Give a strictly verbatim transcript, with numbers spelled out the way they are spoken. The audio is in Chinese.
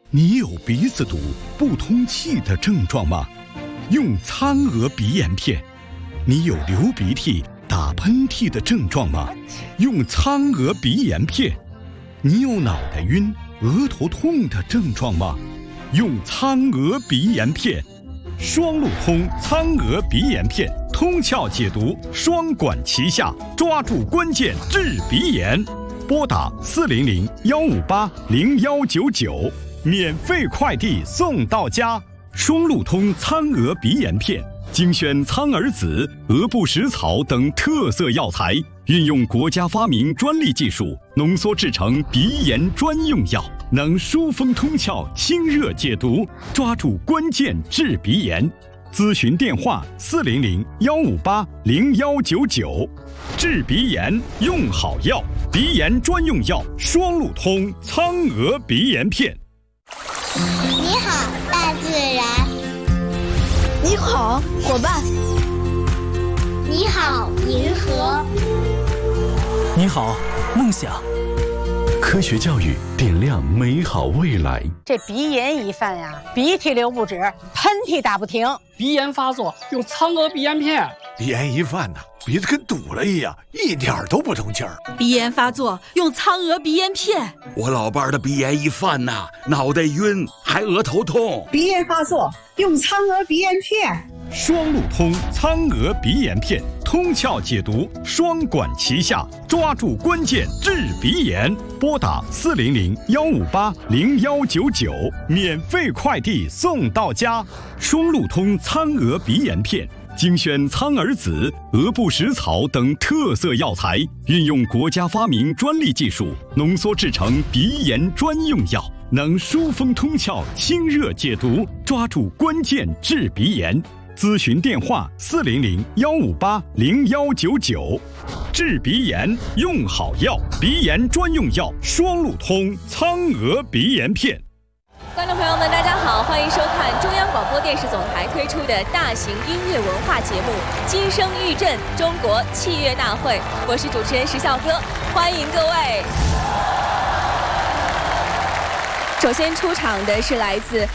你有鼻子堵、不通气的症状吗？用苍鹅鼻炎片。你有流鼻涕、打喷嚏的症状吗？用苍鹅鼻炎片。你有脑袋晕、额头痛的症状吗？用苍鹅鼻炎片。双路通苍鹅鼻炎片，通窍解毒，双管齐下，抓住关键治鼻炎。拨打四零零幺五八零幺九九，免费快递送到家。双路通苍鹅鼻炎片，精选苍耳子、鹅不食草等特色药材，运用国家发明专利技术，浓缩制成鼻炎专用药，能疏风通窍、清热解毒，抓住关键治鼻炎。咨询电话：四零零幺五八零幺九九。治鼻炎用好药，鼻炎专用药双路通苍鹅鼻炎片。 你好，大自然。 你好，伙伴。 你好，银河。 你好，梦想。 科学教育点亮美好未来。 这鼻炎一犯呀，鼻涕流不止，喷嚏打不停。 鼻炎发作用苍鹅鼻炎片。 鼻炎一犯呢，鼻子跟堵了一样，一点都不通气儿。 鼻炎发作用苍鹅鼻炎片。 我老伴儿的鼻炎一犯呐，脑袋晕，还额头痛。 鼻炎发作用苍鹅鼻炎片。 双路通苍鹅鼻炎片，通窍解毒，双管齐下，抓住关键治鼻炎。拨打四零零幺五八零幺九九，免费快递送到家。双路通苍鹅鼻炎片，精选苍耳子、鹅不食草等特色药材，运用国家发明专利技术，浓缩制成鼻炎专用药，能疏风通窍、清热解毒，抓住关键治鼻炎。咨询电话：四零零幺五八零幺九九。治鼻炎用好药，鼻炎专用药双路通苍鹅鼻炎片。 观众朋友们，大家好，欢迎收看中央广播电视总台推出的大型音乐文化节目《金声玉振中国器乐大会》，我是主持人石笑歌，欢迎各位。首先出场的是来自